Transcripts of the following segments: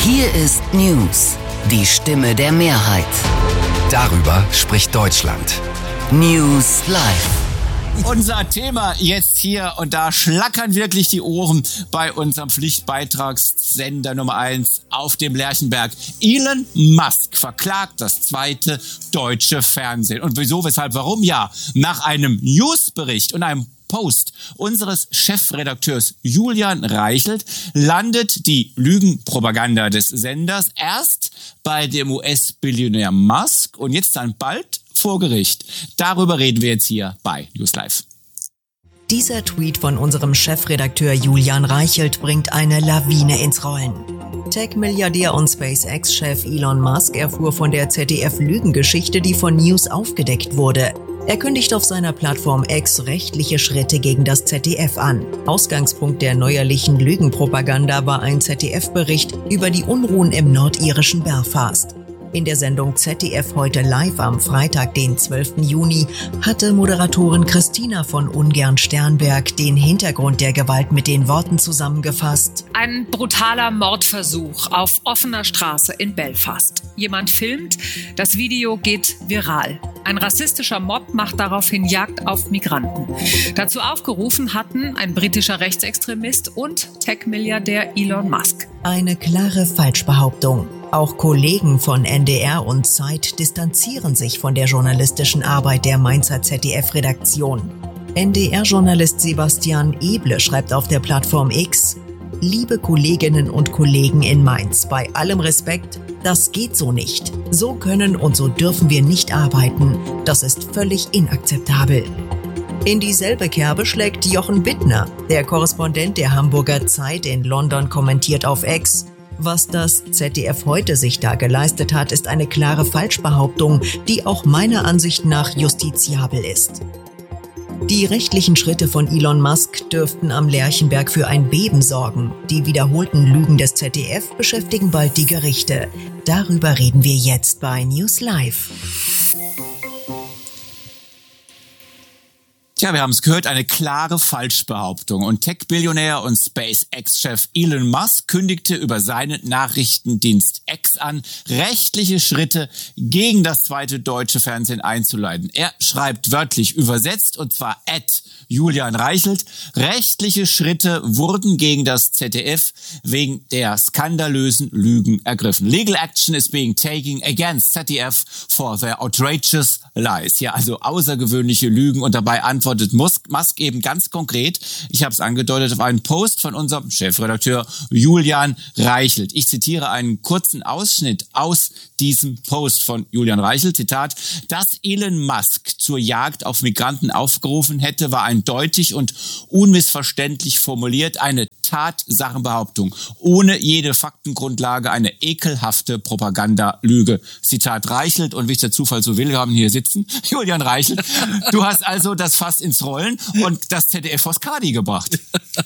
Hier ist News, die Stimme der Mehrheit. Darüber spricht Deutschland. News Live. Unser Thema jetzt hier, und da schlackern wirklich die Ohren bei unserem Pflichtbeitragssender Nummer 1 auf dem Lerchenberg. Elon Musk verklagt das zweite deutsche Fernsehen. Und wieso, weshalb, warum? Ja, nach einem Newsbericht und einem Post unseres Chefredakteurs Julian Reichelt landet die Lügenpropaganda des Senders erst bei dem US-Billionär Musk und jetzt dann bald vor Gericht. Darüber reden wir jetzt hier bei News Live. Dieser Tweet von unserem Chefredakteur Julian Reichelt bringt eine Lawine ins Rollen. Tech-Milliardär und SpaceX-Chef Elon Musk erfuhr von der ZDF-Lügengeschichte, die von News aufgedeckt wurde. Er kündigt auf seiner Plattform X rechtliche Schritte gegen das ZDF an. Ausgangspunkt der neuerlichen Lügenpropaganda war ein ZDF-Bericht über die Unruhen im nordirischen Belfast. In der Sendung ZDF heute live am Freitag, den 12. Juni, hatte Moderatorin Christina von Ungern-Sternberg den Hintergrund der Gewalt mit den Worten zusammengefasst. Ein brutaler Mordversuch auf offener Straße in Belfast. Jemand filmt, das Video geht viral. Ein rassistischer Mob macht daraufhin Jagd auf Migranten. Dazu aufgerufen hatten ein britischer Rechtsextremist und Tech-Milliardär Elon Musk. Eine klare Falschbehauptung. Auch Kollegen von NDR und Zeit distanzieren sich von der journalistischen Arbeit der Mainzer ZDF-Redaktion. NDR-Journalist Sebastian Eble schreibt auf der Plattform X: Liebe Kolleginnen und Kollegen in Mainz, bei allem Respekt, das geht so nicht. So können und so dürfen wir nicht arbeiten. Das ist völlig inakzeptabel. In dieselbe Kerbe schlägt Jochen Bittner. Der Korrespondent der Hamburger Zeit in London kommentiert auf X: Was das ZDF heute sich da geleistet hat, ist eine klare Falschbehauptung, die auch meiner Ansicht nach justiziabel ist. Die rechtlichen Schritte von Elon Musk dürften am Lerchenberg für ein Beben sorgen. Die wiederholten Lügen des ZDF beschäftigen bald die Gerichte. Darüber reden wir jetzt bei News Live. Tja, wir haben es gehört, eine klare Falschbehauptung. Und Tech-Billionär und SpaceX-Chef Elon Musk kündigte über seinen Nachrichtendienst X an, rechtliche Schritte gegen das zweite deutsche Fernsehen einzuleiten. Er schreibt wörtlich übersetzt, und zwar @Julian Reichelt: Rechtliche Schritte wurden gegen das ZDF wegen der skandalösen Lügen ergriffen. Legal action is being taken against ZDF for their outrageous lies. Ja, also außergewöhnliche Lügen, und dabei antwortet Musk eben ganz konkret, ich habe es angedeutet, auf einen Post von unserem Chefredakteur Julian Reichelt. Ich zitiere einen kurzen Ausschnitt aus diesem Post von Julian Reichelt, Zitat: Dass Elon Musk zur Jagd auf Migranten aufgerufen hätte, war eindeutig und unmissverständlich formuliert, eine Tatsachenbehauptung, ohne jede Faktengrundlage, eine ekelhafte Propagandalüge. Zitat Reichelt, und wie es der Zufall so will, wir haben hier sitzen Julian Reichelt. Du hast also das Fass ins Rollen und das ZDF vors Kadi gebracht.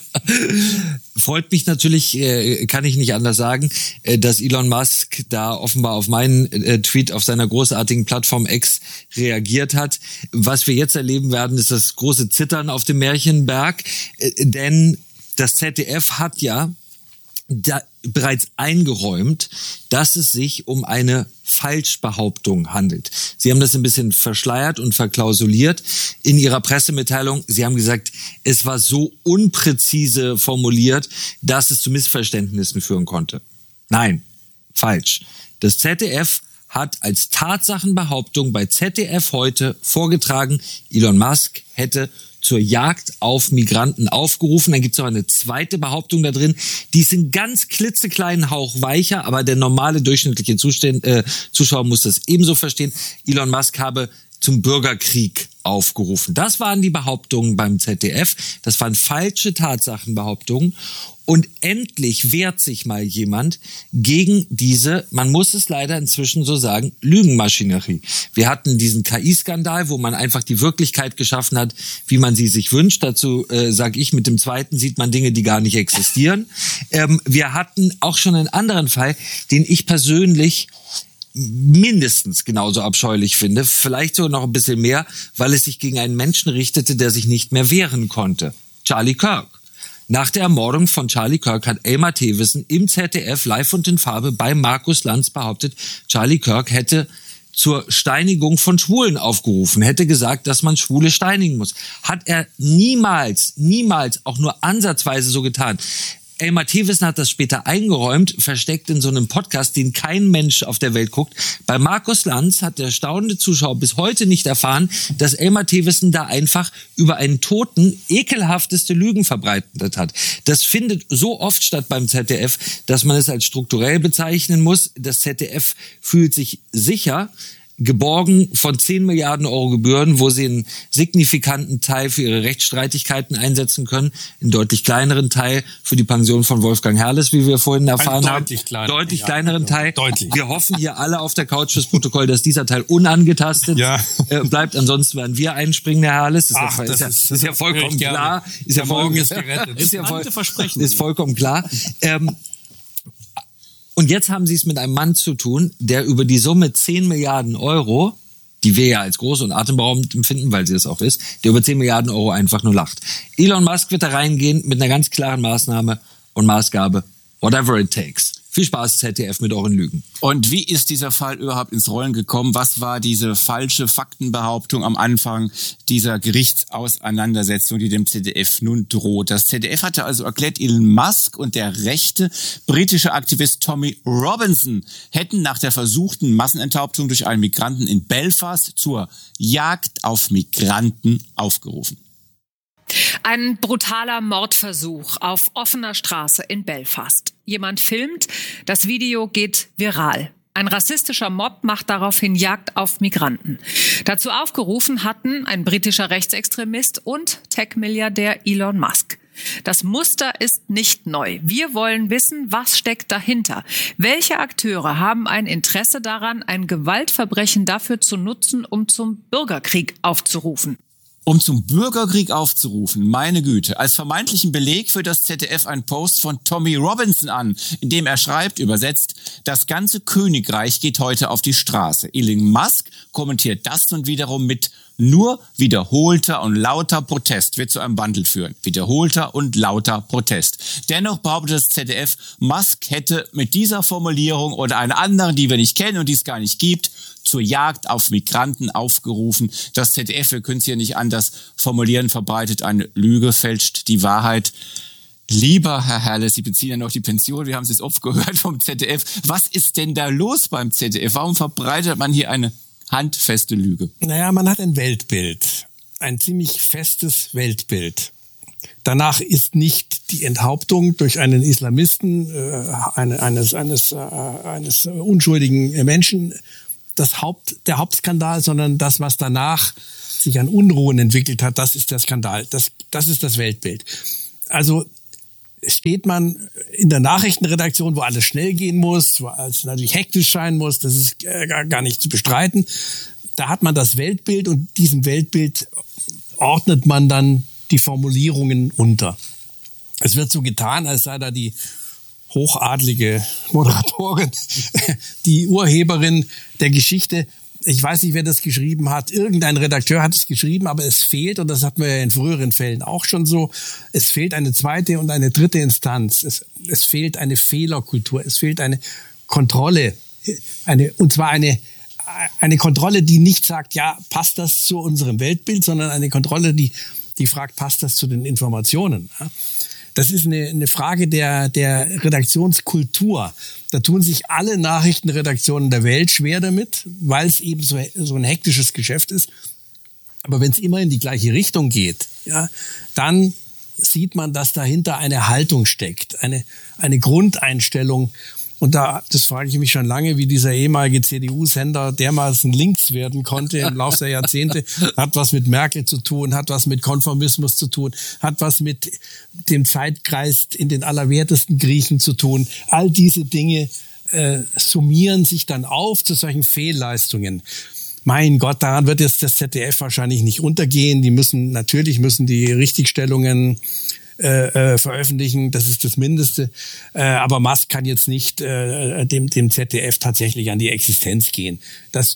Freut mich natürlich, kann ich nicht anders sagen, dass Elon Musk da offenbar auf meinen Tweet auf seiner großartigen Plattform X reagiert hat. Was wir jetzt erleben werden, ist das große Zittern auf dem Märchenberg, denn das ZDF hat ja bereits eingeräumt, dass es sich um eine Falschbehauptung handelt. Sie haben das ein bisschen verschleiert und verklausuliert in ihrer Pressemitteilung. Sie haben gesagt, es war so unpräzise formuliert, dass es zu Missverständnissen führen konnte. Nein, falsch. Das ZDF hat als Tatsachenbehauptung bei ZDF heute vorgetragen, Elon Musk hätte zur Jagd auf Migranten aufgerufen. Dann gibt es noch eine zweite Behauptung da drin, die ist einen ganz klitzekleinen Hauch weicher, aber der normale durchschnittliche Zuschauer muss das ebenso verstehen. Elon Musk habe zum Bürgerkrieg aufgerufen. Das waren die Behauptungen beim ZDF. Das waren falsche Tatsachenbehauptungen. Und endlich wehrt sich mal jemand gegen diese, man muss es leider inzwischen so sagen, Lügenmaschinerie. Wir hatten diesen KI-Skandal, wo man einfach die Wirklichkeit geschaffen hat, wie man sie sich wünscht. Dazu sage ich, mit dem zweiten sieht man Dinge, die gar nicht existieren. Wir hatten auch schon einen anderen Fall, den ich persönlich mindestens genauso abscheulich finde, vielleicht sogar noch ein bisschen mehr, weil es sich gegen einen Menschen richtete, der sich nicht mehr wehren konnte. Charlie Kirk. Nach der Ermordung von Charlie Kirk hat Elmar Thewissen im ZDF live und in Farbe bei Markus Lanz behauptet, Charlie Kirk hätte zur Steinigung von Schwulen aufgerufen, hätte gesagt, dass man Schwule steinigen muss. Hat er niemals auch nur ansatzweise so getan. Elmar Thewissen hat das später eingeräumt, versteckt in so einem Podcast, den kein Mensch auf der Welt guckt. Bei Markus Lanz hat der staunende Zuschauer bis heute nicht erfahren, dass Elmar Thewissen da einfach über einen Toten ekelhafteste Lügen verbreitet hat. Das findet so oft statt beim ZDF, dass man es als strukturell bezeichnen muss. Das ZDF fühlt sich sicher, geborgen von 10 Milliarden Euro Gebühren, wo sie einen signifikanten Teil für ihre Rechtsstreitigkeiten einsetzen können, einen deutlich kleineren Teil für die Pension von Wolfgang Herrles, wie wir vorhin erfahren haben. Deutlich kleineren Teil. Deutlich. Wir hoffen hier alle auf der Couch fürs Protokoll, dass dieser Teil unangetastet bleibt. Ansonsten werden wir einspringen, Herr Herrles. Das ist ja vollkommen klar. Morgen ist gerettet. Ist vollkommen klar. Und jetzt haben Sie es mit einem Mann zu tun, der über die Summe 10 Milliarden Euro, die wir ja als groß und atemberaubend empfinden, weil sie das auch ist, der über 10 Milliarden Euro einfach nur lacht. Elon Musk wird da reingehen mit einer ganz klaren Maßnahme und Maßgabe, whatever it takes. Viel Spaß, ZDF, mit euren Lügen. Und wie ist dieser Fall überhaupt ins Rollen gekommen? Was war diese falsche Faktenbehauptung am Anfang dieser Gerichtsauseinandersetzung, die dem ZDF nun droht? Das ZDF hatte also erklärt, Elon Musk und der rechte britische Aktivist Tommy Robinson hätten nach der versuchten Massenenthauptung durch einen Migranten in Belfast zur Jagd auf Migranten aufgerufen. Ein brutaler Mordversuch auf offener Straße in Belfast. Jemand filmt, das Video geht viral. Ein rassistischer Mob macht daraufhin Jagd auf Migranten. Dazu aufgerufen hatten ein britischer Rechtsextremist und Tech-Milliardär Elon Musk. Das Muster ist nicht neu. Wir wollen wissen, was steckt dahinter. Welche Akteure haben ein Interesse daran, ein Gewaltverbrechen dafür zu nutzen, um zum Bürgerkrieg aufzurufen? Um zum Bürgerkrieg aufzurufen, meine Güte. Als vermeintlichen Beleg für das ZDF ein Post von Tommy Robinson an, in dem er schreibt, übersetzt, das ganze Königreich geht heute auf die Straße. Elon Musk kommentiert das nun wiederum mit nur wiederholter und lauter Protest wird zu einem Bundle führen. Wiederholter und lauter Protest. Dennoch behauptet das ZDF, Musk hätte mit dieser Formulierung oder einer anderen, die wir nicht kennen und die es gar nicht gibt, zur Jagd auf Migranten aufgerufen. Das ZDF, wir können es hier nicht anders formulieren, verbreitet eine Lüge, fälscht die Wahrheit. Lieber Herr Herrles, Sie beziehen ja noch die Pension, wir haben es jetzt oft gehört vom ZDF. Was ist denn da los beim ZDF? Warum verbreitet man hier eine handfeste Lüge? Naja, man hat ein Weltbild, ein ziemlich festes Weltbild. Danach ist nicht die Enthauptung durch einen Islamisten eines unschuldigen Menschen der Hauptskandal, sondern das, was danach sich an Unruhen entwickelt hat, das ist der Skandal. Das ist das Weltbild. Also steht man in der Nachrichtenredaktion, wo alles schnell gehen muss, wo alles natürlich hektisch sein muss, das ist gar nicht zu bestreiten. Da hat man das Weltbild und diesem Weltbild ordnet man dann die Formulierungen unter. Es wird so getan, als sei da die hochadlige Moderatorin, die Urheberin der Geschichte. Ich weiß nicht, wer das geschrieben hat. Irgendein Redakteur hat es geschrieben, aber es fehlt, und das hatten wir ja in früheren Fällen auch schon so, es fehlt eine zweite und eine dritte Instanz. Es fehlt eine Fehlerkultur, es fehlt eine Kontrolle, und zwar eine Kontrolle, die nicht sagt, ja, passt das zu unserem Weltbild, sondern eine Kontrolle, die fragt, passt das zu den Informationen? Das ist eine Frage der Redaktionskultur. Da tun sich alle Nachrichtenredaktionen der Welt schwer damit, weil es eben so ein hektisches Geschäft ist. Aber wenn es immer in die gleiche Richtung geht, ja, dann sieht man, dass dahinter eine Haltung steckt, eine Grundeinstellung. Und das frage ich mich schon lange, wie dieser ehemalige CDU-Sender dermaßen links werden konnte im Laufe der Jahrzehnte. Hat was mit Merkel zu tun, hat was mit Konformismus zu tun, hat was mit dem Zeitgeist in den allerwertesten Griechen zu tun. All diese Dinge summieren sich dann auf zu solchen Fehlleistungen. Mein Gott, daran wird jetzt das ZDF wahrscheinlich nicht untergehen. Die müssen die Richtigstellungen veröffentlichen, das ist das Mindeste. Aber Musk kann jetzt nicht dem ZDF tatsächlich an die Existenz gehen. Das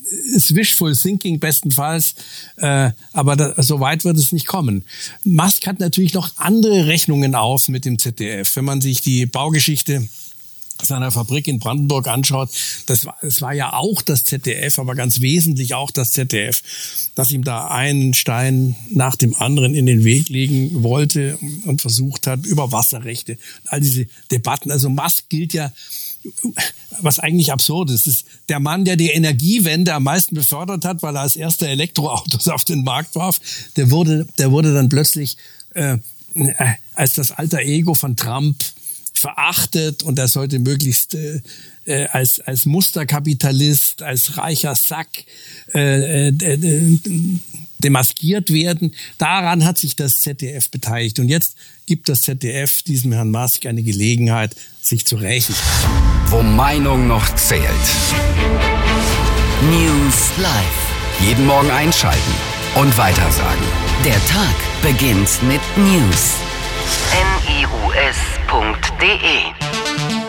ist wishful thinking bestenfalls, aber so weit wird es nicht kommen. Musk hat natürlich noch andere Rechnungen auf mit dem ZDF. Wenn man sich die Baugeschichte seiner Fabrik in Brandenburg anschaut, das war ja auch das ZDF, aber ganz wesentlich auch das ZDF, das ihm da einen Stein nach dem anderen in den Weg legen wollte und versucht hat, über Wasserrechte, all diese Debatten. Also Musk gilt ja, was eigentlich absurd ist. Es ist der Mann, der die Energiewende am meisten befördert hat, weil er als erster Elektroautos auf den Markt warf. Der wurde dann plötzlich als das alter Ego von Trump verachtet und er sollte möglichst als Musterkapitalist, als reicher Sack demaskiert werden. Daran hat sich das ZDF beteiligt. Und jetzt gibt das ZDF diesem Herrn Musk eine Gelegenheit, sich zu rächen. Wo Meinung noch zählt. News Live. Jeden Morgen einschalten und weitersagen. Der Tag beginnt mit News. news.de